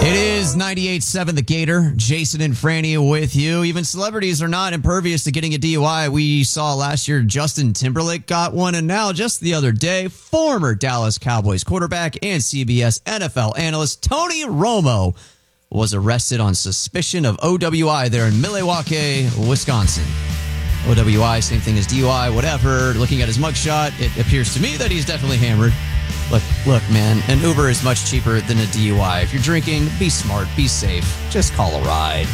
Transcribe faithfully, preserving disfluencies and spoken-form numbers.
It is ninety-eight point seven The Gator. Jason and Franny with you. Even celebrities are not impervious to getting a D U I. We saw last year Justin Timberlake got one, and now just the other day, former Dallas Cowboys quarterback and C B S N F L analyst Tony Romo was arrested on suspicion of O W I there in Milwaukee, Wisconsin. O W I, same thing as D U I, whatever. Looking at his mugshot, it appears to me that he's definitely hammered. Look, look, man, an Uber is much cheaper than a D U I. If you're drinking, be smart, be safe. Just call a ride.